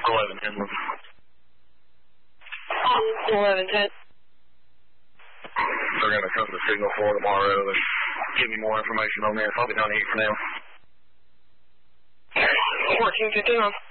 1110. 1110. They're going to come to Signal 4 tomorrow and give me more information on this. I'll be down here for now. 1451.